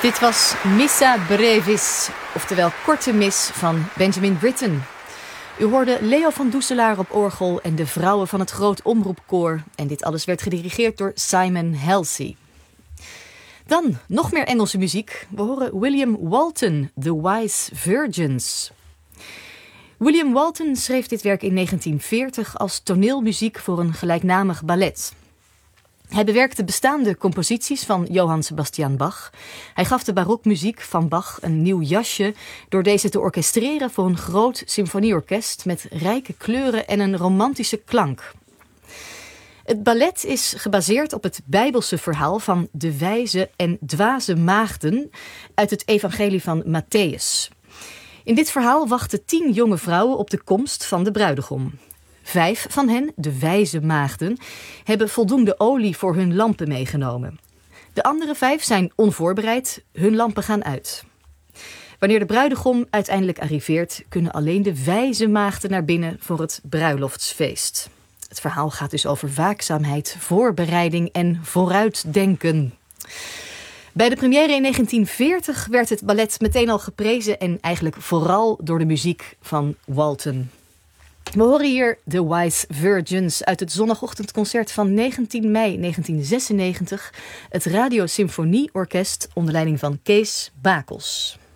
Dit was Missa Brevis, oftewel Korte Mis van Benjamin Britten. U hoorde Leo van Doeselaar op orgel en de vrouwen van het Groot Omroepkoor. En dit alles werd gedirigeerd door Simon Halsey. Dan nog meer Engelse muziek. We horen William Walton, The Wise Virgins. William Walton schreef dit werk in 1940 als toneelmuziek voor een gelijknamig ballet. Hij bewerkte bestaande composities van Johann Sebastian Bach. Hij gaf de barokmuziek van Bach een nieuw jasje door deze te orchestreren voor een groot symfonieorkest met rijke kleuren en een romantische klank. Het ballet is gebaseerd op het Bijbelse verhaal van de wijze en dwaze maagden uit het evangelie van Matthäus. In dit verhaal wachten 10 jonge vrouwen op de komst van de bruidegom. 5 van hen, de wijze maagden, hebben voldoende olie voor hun lampen meegenomen. De andere 5 zijn onvoorbereid, hun lampen gaan uit. Wanneer de bruidegom uiteindelijk arriveert, kunnen alleen de wijze maagden naar binnen voor het bruiloftsfeest. Het verhaal gaat dus over waakzaamheid, voorbereiding en vooruitdenken. Bij de première in 1940 werd het ballet meteen al geprezen en eigenlijk vooral door de muziek van Walton. We horen hier The Wise Virgins uit het zondagochtendconcert van 19 mei 1996. Het Radio Symfonieorkest onder leiding van Kees Bakels.